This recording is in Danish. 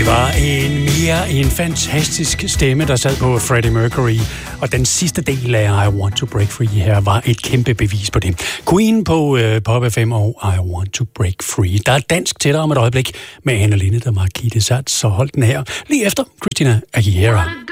Det var en fantastisk stemme, der sad på Freddie Mercury, og den sidste del af I Want to Break Free her var et kæmpe bevis på det. Queen på Pop FM og I Want to Break Free. Der er dansk til dig om et øjeblik med Anne Linnet og Marquis de Sade, så hold den her lige efter Christina Aguilera.